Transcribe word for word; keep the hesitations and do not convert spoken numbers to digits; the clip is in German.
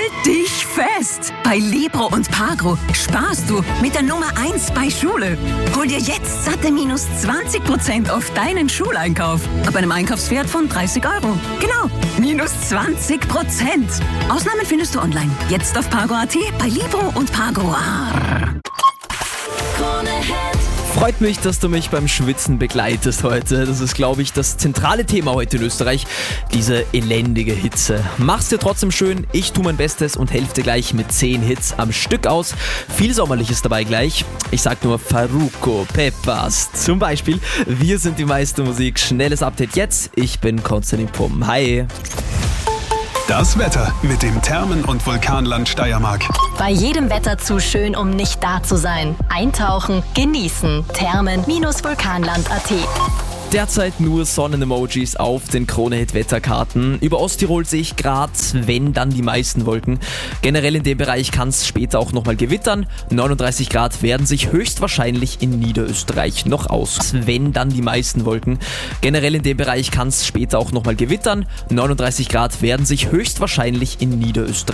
dich fest! Bei Libro und Pagro sparst du mit der Nummer eins bei Schule. Hol dir jetzt satte minus zwanzig Prozent auf deinen Schuleinkauf. Ab einem Einkaufswert von dreißig Euro. Genau, minus zwanzig Prozent. Ausnahmen findest du online. Jetzt auf Pagro Punkt at, bei Libro und Pagro. Freut mich, dass du mich beim Schwitzen begleitest heute. Das ist, glaube ich, das zentrale Thema heute in Österreich. Diese elendige Hitze. Mach's dir trotzdem schön. Ich tue mein Bestes und helfe dir gleich mit zehn Hits am Stück aus. Viel Sommerliches dabei gleich. Ich sag nur Farruko, Pepas. Zum Beispiel, wir sind die meiste Musik. Schnelles Update jetzt. Ich bin Konstantin Pumm. Hi. Das Wetter mit dem Thermen- und Vulkanland Steiermark. Bei jedem Wetter zu schön, um nicht da zu sein. Eintauchen, genießen. Thermen Vulkanland Punkt at. Derzeit nur Sonnen-Emojis auf den Krone-Hit-Wetterkarten. Über Osttirol sehe ich gerade, wenn dann die meisten Wolken. Generell in dem Bereich kann es später auch nochmal gewittern. neununddreißig Grad werden sich höchstwahrscheinlich in Niederösterreich noch aus. Wenn dann die meisten Wolken. Generell in dem Bereich kann es später auch nochmal gewittern. neununddreißig Grad werden sich höchstwahrscheinlich in Niederösterreich